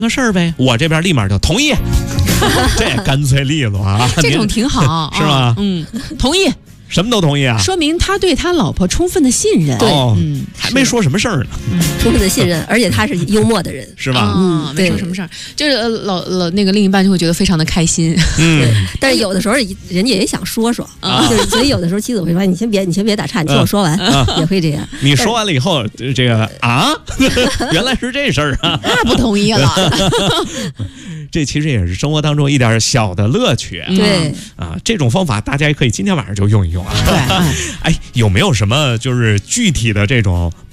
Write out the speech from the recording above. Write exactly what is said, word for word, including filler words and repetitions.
个事儿呗，我这边立马就同意，这干脆利落啊， 这种挺好， 是吗？ 嗯，同意。 什么都同意啊， 说明他对他老婆充分的信任。 对， 嗯， 还没说什么事儿呢， 嗯，充分的信任，而且他是幽默的人， 是吧？ 嗯，没说什么事儿，就是老老那个另一半就会觉得非常的开心。 嗯， 但是有的时候人家也想说说，啊，就是所以有的时候妻子会说：“你先别，你先别打岔，你听我说完。”也会这样。 你说完了以后，这个啊，原来是这事儿啊， 那不同意了。 这其实也是生活当中一点小的乐趣。 对啊，这种方法大家也可以今天晚上就用一用啊。 对， 哎，有没有什么就是具体的这种